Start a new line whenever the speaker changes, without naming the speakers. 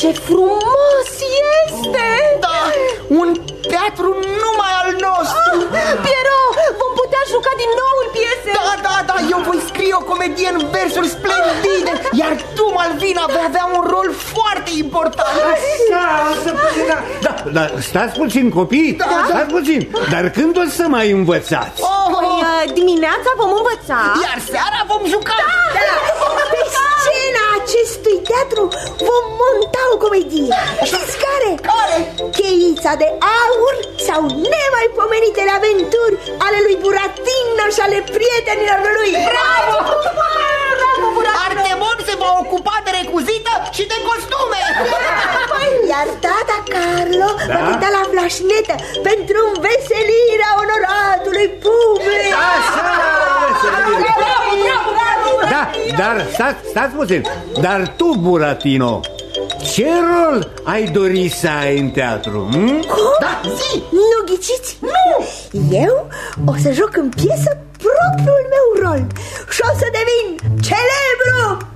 ce frumos este!
Da, un teatru numai al nostru.
Piero, vom putea juca din nou în piese.
Da, eu voi scrie o comedie în versuri splendide, iar tu, Malvina, vei avea un rol foarte important.
Așa, o să da, stați puțin, copii, stați puțin. Dar când o să mai învățați?
Dimineața vom învăța,
iar seara vom juca.
Pe scena acestui teatru vom monta o comedie. Știți care? Cheița de aur sau nemaipomenitele aventuri ale lui Buratino și ale prietenilor lui.
Bravo! Artemon se va ocupa de recuzită și de costume.
Iar tata Carlo va cânta la flașnetă pentru înveselirea onoratului public.
Da, dar stați puțin. Dar tu, Buratino, ce rol ai dori să ai în teatru?
Da, zi!
Nu ghiciți? Nu! Eu o să joc în piesă propriul meu rol și o să devin celebru